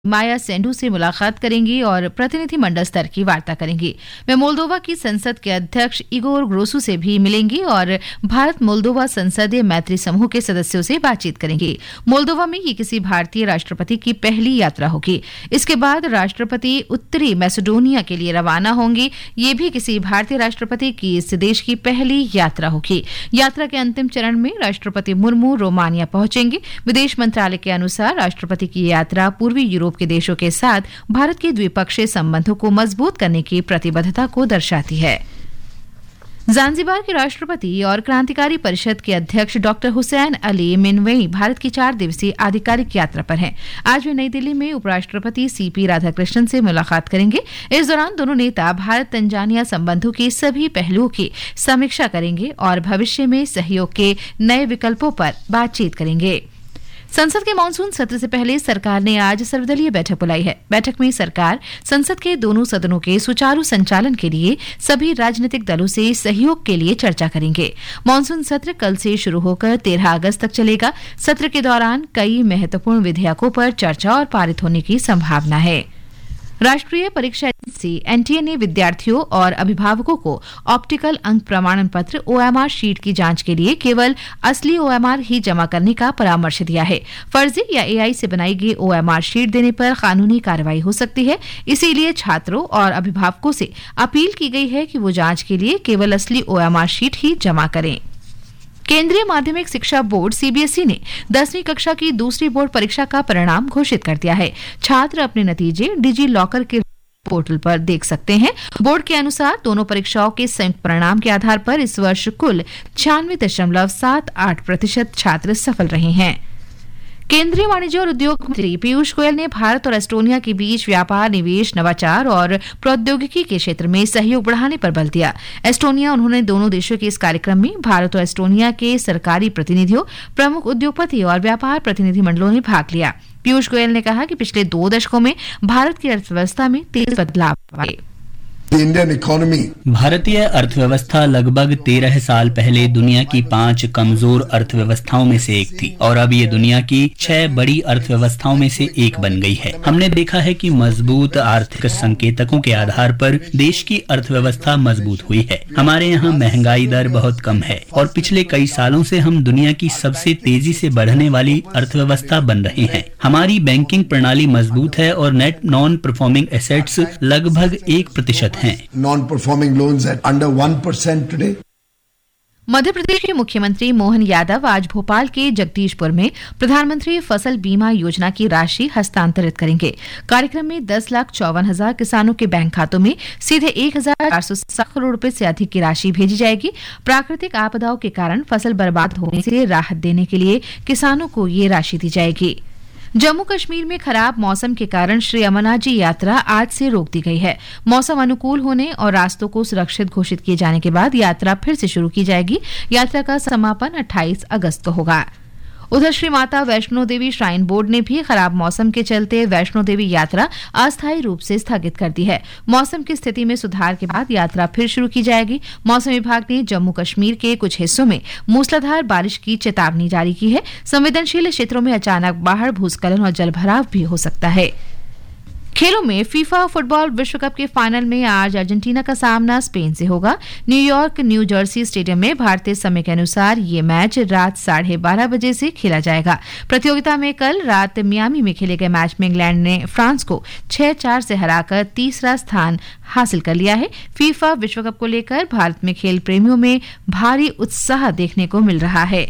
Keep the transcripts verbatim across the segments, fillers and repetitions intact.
माया सेंडू से मुलाकात करेंगी और प्रतिनिधिमंडल स्तर की वार्ता करेंगी। वे मोल्दोवा की संसद के अध्यक्ष इगोर ग्रोसू से भी मिलेंगी और भारत मोल्दोवा संसदीय मैत्री समूह के सदस्यों से बातचीत करेंगी। मोल्दोवा में ये किसी भारतीय राष्ट्रपति की पहली यात्रा होगी। इसके बाद राष्ट्रपति उत्तरी मैसेडोनिया के लिए रवाना होंगी। ये भी किसी भारतीय राष्ट्रपति की इस देश की पहली यात्रा होगी। यात्रा के अंतिम चरण में राष्ट्रपति मुर्मू रोमानिया पहुंचेंगे। विदेश मंत्रालय के अनुसार राष्ट्रपति की यात्रा पूर्वी यूरोप के देशों के साथ भारत के द्विपक्षीय संबंधों को मजबूत करने की प्रतिबद्धता को दर्शाती है। ज़ांज़ीबार के राष्ट्रपति और क्रांतिकारी परिषद के अध्यक्ष डॉक्टर हुसैन अली मिनवेई भारत की चार दिवसीय आधिकारिक यात्रा पर हैं। आज वे नई दिल्ली में उपराष्ट्रपति सीपी राधाकृष्णन से मुलाकात करेंगे। इस दौरान दोनों नेता भारत तंजानिया संबंधों के सभी पहलुओं की समीक्षा करेंगे और भविष्य में सहयोग के नए विकल्पों पर बातचीत करेंगे। संसद के मानसून सत्र से पहले सरकार ने आज सर्वदलीय बैठक बुलाई है। बैठक में सरकार संसद के दोनों सदनों के सुचारू संचालन के लिए सभी राजनीतिक दलों से सहयोग के लिए चर्चा करेंगे। मानसून सत्र कल से शुरू होकर तेरह अगस्त तक चलेगा। सत्र के दौरान कई महत्वपूर्ण विधेयकों पर चर्चा और पारित होने की संभावना है। राष्ट्रीय परीक्षा एजेंसी एनटीए ने विद्यार्थियों और अभिभावकों को ऑप्टिकल अंक प्रमाणन पत्र ओएमआर शीट की जांच के लिए केवल असली ओएमआर ही जमा करने का परामर्श दिया है। फर्जी या एआई से बनाई गई ओएमआर शीट देने पर कानूनी कार्रवाई हो सकती है। इसीलिए छात्रों और अभिभावकों से अपील की गई है कि वो जांच के लिए केवल असली ओएमआर शीट ही जमा करें। केंद्रीय माध्यमिक शिक्षा बोर्ड सीबीएसई ने दसवीं कक्षा की दूसरी बोर्ड परीक्षा का परिणाम घोषित कर दिया है। छात्र अपने नतीजे डिजी लॉकर के पोर्टल पर देख सकते हैं। बोर्ड के अनुसार दोनों परीक्षाओं के संयुक्त परिणाम के आधार पर इस वर्ष कुल छियानवे दशमलव सात आठ प्रतिशत छात्र सफल रहे हैं। केंद्रीय वाणिज्य और उद्योग मंत्री पीयूष गोयल ने भारत और एस्टोनिया के बीच व्यापार, निवेश, नवाचार और प्रौद्योगिकी के क्षेत्र में सहयोग बढ़ाने पर बल दिया। एस्टोनिया उन्होंने दोनों देशों के इस कार्यक्रम में भारत और एस्टोनिया के सरकारी प्रतिनिधियों, प्रमुख उद्योगपति और व्यापार प्रतिनिधिमंडलों ने भाग लिया। पीयूष गोयल ने कहा कि पिछले दो दशकों में भारत की अर्थव्यवस्था में तेज बदलाव आए। भारतीय अर्थव्यवस्था लगभग तेरह साल पहले दुनिया की पांच कमजोर अर्थव्यवस्थाओं में से एक थी और अब ये दुनिया की छह बड़ी अर्थव्यवस्थाओं में से एक बन गई है। हमने देखा है कि मजबूत आर्थिक संकेतकों के आधार पर देश की अर्थव्यवस्था मजबूत हुई है। हमारे यहाँ महंगाई दर बहुत कम है और पिछले कई सालों से हम दुनिया की सबसे तेजी से बढ़ने वाली अर्थव्यवस्था बन रहे हैं। हमारी बैंकिंग प्रणाली मजबूत है और नेट नॉन परफॉर्मिंग एसेट्स लगभग एक प्रतिशत Non-performing loans at under one percent today. Madhya Pradesh के मुख्यमंत्री मोहन यादव आज भोपाल के जगदीशपुर में प्रधानमंत्री फसल बीमा योजना की राशि हस्तांतरित करेंगे। कार्यक्रम में दस लाख चौवन हजार किसानों के बैंक खातों में सीधे एक हजार चार सौ सात करोड़ रुपए से अधिक की राशि भेजी जाएगी। प्राकृतिक आपदाओं के कारण फसल बर्बाद होने से राहत देने के लिए किसानों को ये राशि दी जाएगी। जम्मू कश्मीर में खराब मौसम के कारण श्री अमरनाथ जी यात्रा आज से रोक दी गई है। मौसम अनुकूल होने और रास्तों को सुरक्षित घोषित किए जाने के बाद यात्रा फिर से शुरू की जाएगी। यात्रा का समापन अट्ठाईस अगस्त को होगा। उधर श्री माता वैष्णो देवी श्राइन बोर्ड ने भी खराब मौसम के चलते वैष्णो देवी यात्रा अस्थायी रूप से स्थगित कर दी है। मौसम की स्थिति में सुधार के बाद यात्रा फिर शुरू की जाएगी। मौसम विभाग ने जम्मू कश्मीर के कुछ हिस्सों में मूसलाधार बारिश की चेतावनी जारी की है। संवेदनशील क्षेत्रों में अचानक बाढ़, भूस्खलन और जलभराव भी हो सकता है। खेलों में फीफा फुटबॉल विश्व कप के फाइनल में आज अर्जेंटीना का सामना स्पेन से होगा। न्यूयॉर्क न्यू जर्सी स्टेडियम में भारतीय समय के अनुसार ये मैच रात साढ़े बारह बजे से खेला जाएगा। प्रतियोगिता में कल रात मियामी में खेले गए मैच में इंग्लैंड ने फ्रांस को छह चार से हराकर तीसरा स्थान हासिल कर लिया है। फीफा विश्व कप को लेकर भारत में खेल प्रेमियों में भारी उत्साह देखने को मिल रहा है।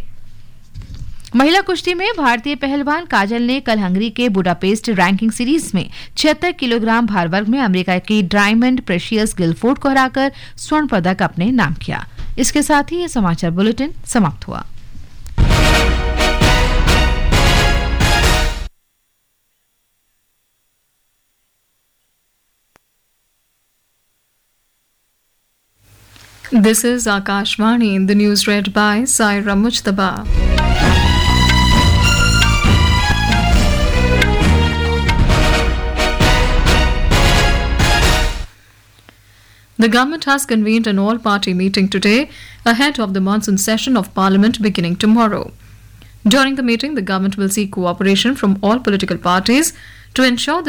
महिला कुश्ती में भारतीय पहलवान काजल ने कल हंगरी के बुडापेस्ट रैंकिंग सीरीज में छिहत्तर किलोग्राम भार वर्ग में अमेरिका की डायमंड प्रेशियस गिलफोर्ड को हराकर स्वर्ण पदक अपने नाम किया। इसके साथ ही ये समाचार बुलेटिन समाप्त हुआ। This is Akashvani, the news read by Saira Mujtaba. The government has convened an all-party meeting today ahead of the monsoon session of Parliament beginning tomorrow. During the meeting, the government will seek cooperation from all political parties to ensure the